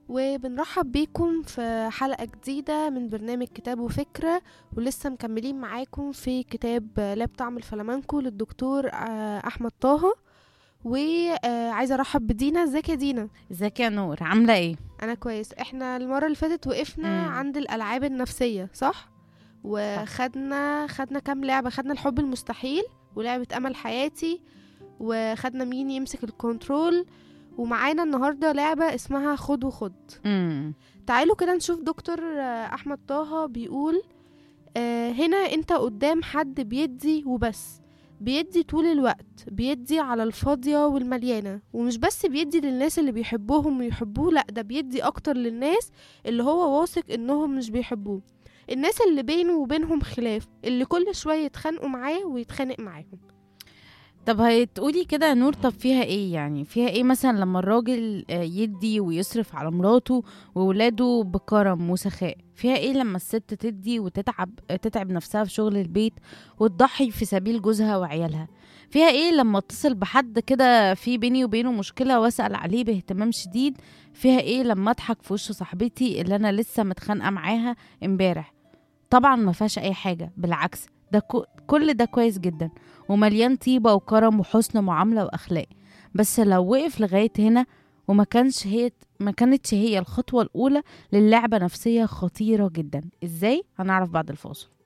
وبنرحب بيكم في حلقة جديدة من برنامج كتاب وفكرة. ولسه مكملين معاكم في كتاب لا بطعم الفلامنكو للدكتور أحمد طه. وعايزة أرحب بدينا. ازيك يا دينا؟ ازيك يا نور، عاملة ايه؟ أنا كويس. احنا المرة اللي فاتت وقفنا امم عند الألعاب النفسية، صح؟ صح. وخدنا كام لعبة. خدنا الحب المستحيل، ولعبة أمل حياتي، وخدنا مين يمسك الكنترول. ومعانا النهاردة لعبة اسمها خد وخد. امم تعالوا كده نشوف دكتور أحمد طه بيقول هنا انت قدام حد بيدي وبس. بيدي طول الوقت، بيدي على الفاضية والمليانة، ومش بس بيدي للناس اللي بيحبوهم ويحبوه، لأ ده بيدي أكتر للناس اللي هو واثق إنهم مش بيحبوه. الناس اللي بينه وبينهم خلاف، اللي كل شوية يتخانقوا معاه ويتخانق معاهم. طب هتقولي كده يا نور، طب فيها ايه؟ يعني فيها ايه مثلا لما الراجل يدي ويصرف على مراته وولاده بكرم وسخاء؟ فيها ايه لما الست تدي تتعب نفسها في شغل البيت وتضحي في سبيل جوزها وعيالها؟ فيها ايه لما اتصل بحد كده في بيني وبينه مشكلة واسأل عليه باهتمام شديد؟ فيها ايه لما اضحك في وش صاحبتي اللي انا لسه متخانقة معاها امبارح؟ طبعا ما فيهاش اي حاجة، بالعكس ده كل ده كويس جدا ومليان طيبة وكرم وحسن معاملة واخلاق. بس لو وقف لغاية هنا ما كانتش هي الخطوة الأولى للعبة نفسية خطيرة جدا. ازاي؟ هنعرف بعد الفاصل.